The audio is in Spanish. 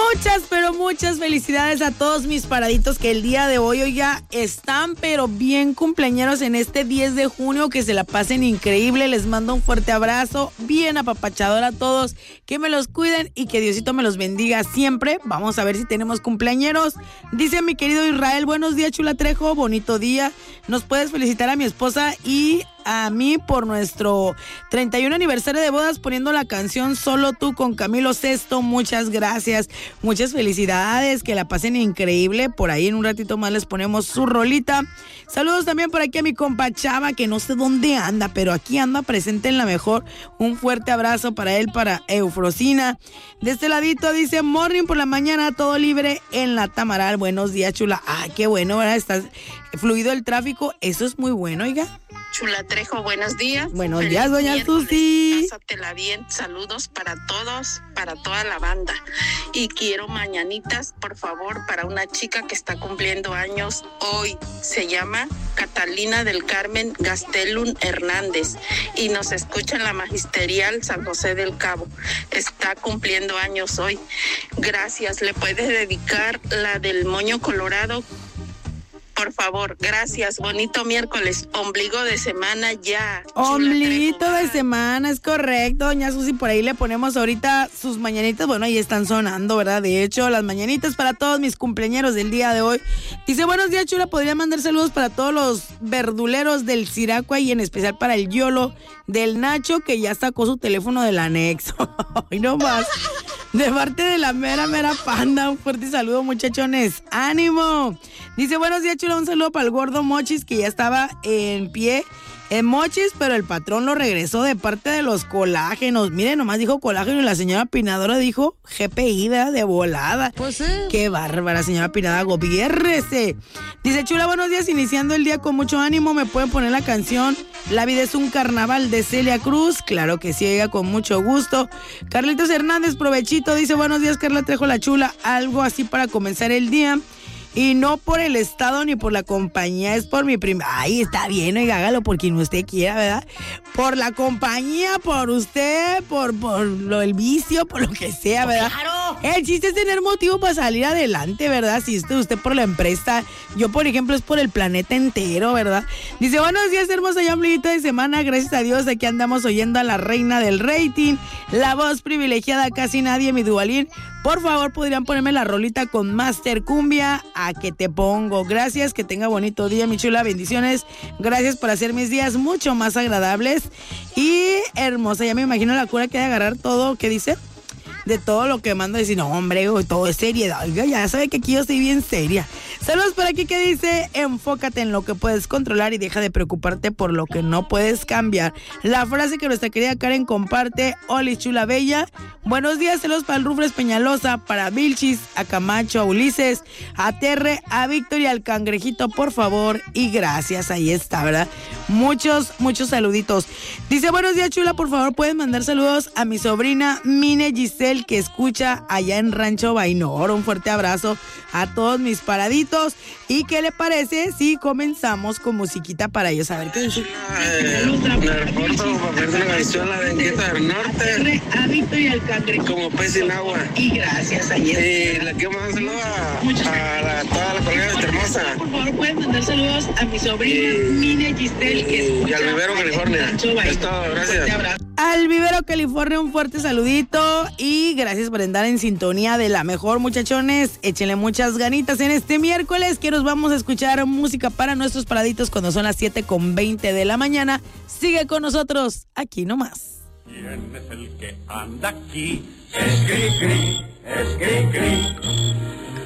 Muchas, pero muchas felicidades a todos mis paraditos que el día de hoy ya están, pero bien cumpleañeros en este 10 de junio. Que se la pasen increíble. Les mando un fuerte abrazo, bien apapachador a todos. Que me los cuiden y que Diosito me los bendiga siempre. Vamos a ver si tenemos cumpleañeros. Dice mi querido Israel: buenos días, Chula Trejo, bonito día. Nos puedes felicitar a mi esposa y a mí por nuestro 31 aniversario de bodas poniendo la canción Solo Tú con Camilo Sesto. Muchas gracias, muchas felicidades, que la pasen increíble. Por ahí en un ratito más les ponemos su rolita. Saludos también por aquí a mi compa Chava, que no sé dónde anda, pero aquí anda presente en la mejor. Un fuerte abrazo para él, para Eufrosina. De este ladito dice: morning por la mañana, todo libre en la Tamaral. Buenos días, Chula. Ay, qué bueno, ¿verdad? Está fluido el tráfico, eso es muy bueno, oiga. Chula Trejo, buenos días. Buenos días, doña Susi. Pásatela bien. Saludos para todos, para toda la banda. Y quiero mañanitas, por favor, para una chica que está cumpliendo años hoy. Se llama Catalina del Carmen Gastelum Hernández y nos escucha en la Magisterial San José del Cabo. Está cumpliendo años hoy. Gracias. ¿Le puedes dedicar la del moño colorado? Por favor, gracias. Bonito miércoles, ombligo de semana ya. Ombliguito de semana, es correcto, doña Susi. Por ahí le ponemos ahorita sus mañanitas. Bueno, ahí están sonando, ¿verdad? De hecho, las mañanitas para todos mis cumpleañeros del día de hoy. Dice: buenos días, Chula. Podría mandar saludos para todos los verduleros del Siracua y en especial para el Yolo del Nacho, que ya sacó su teléfono del anexo. Y no más. De parte de la mera panda, un fuerte saludo, muchachones. ¡Ánimo! Dice: buenos días, Chula, un saludo para el gordo Mochis, que ya estaba en pie en Mochis, pero el patrón lo regresó de parte de los colágenos. Miren, nomás dijo colágeno y la señora Pinadora dijo GPI, ¿verdad? De volada. Pues sí. Qué bárbara, señora Pinada, gobiérrese. Dice: Chula, buenos días, iniciando el día con mucho ánimo. ¿Me pueden poner la canción La vida es un carnaval de Celia Cruz? Claro que sí, oiga, con mucho gusto. Carlitos Hernández, provechito, dice: buenos días, Carla Trejo, la Chula. Algo así para comenzar el día. Y no por el estado ni por la compañía, es por mi prima. Ay, está bien, oiga, hágalo por quien usted quiera, ¿verdad? Por la compañía, por usted, por el vicio, por lo que sea, ¿verdad? ¡Claro! El chiste es tener motivo para salir adelante, ¿verdad? Si usted por la empresa, yo por ejemplo es por el planeta entero, ¿verdad? Dice: buenos días, hermosa ya ombliguito de semana, gracias a Dios, aquí andamos oyendo a la reina del rating, la voz privilegiada, casi nadie, mi Dualín. Por favor, podrían ponerme la rolita con Master Cumbia, a que te pongo. Gracias, que tenga bonito día, mi chula, bendiciones. Gracias por hacer mis días mucho más agradables y hermosa. Ya me imagino la cura que hay de agarrar todo, ¿qué dice? De todo lo que mando, decir: no, hombre, todo es seriedad. Oiga, ya sabe que aquí yo estoy bien seria. Saludos por aquí que dice: enfócate en lo que puedes controlar y deja de preocuparte por lo que no puedes cambiar. La frase que nuestra querida Karen comparte: Oli Chula Bella. Buenos días, saludos para el Rufres Peñalosa, para Vilchis, a Camacho, a Ulises, a Terre, a Víctor y al Cangrejito, por favor, y gracias. Ahí está, ¿verdad? Muchos saluditos. Dice: buenos días, Chula, por favor, pueden mandar saludos a mi sobrina Mine Giselle, que escucha allá en Rancho Bainoro. Un fuerte abrazo a todos mis paraditos. ¿Y qué le parece si comenzamos con musiquita para ellos? A ver qué dice. Me reporto para ver una canción, la de Enqueta del Norte. A Víctor y al Cangrejo. Como pez sin agua. Y gracias, Y le quiero mandar un saludo a toda la colega de Hermosa. Por favor, pueden mandar saludos a mi sobrina Mine Giselle, que escucha Y al Vivero, California. Es todo, gracias. Al Vivero, California, un fuerte saludito y gracias por andar en sintonía de la mejor, muchachones. Échenle muchas ganitas en este miércoles, que nos vamos a escuchar música para nuestros paraditos cuando son las 7:20 de la mañana. Sigue con nosotros aquí nomás. ¿Quién es el que anda aquí? Es Cri-Cri, es Cri-Cri.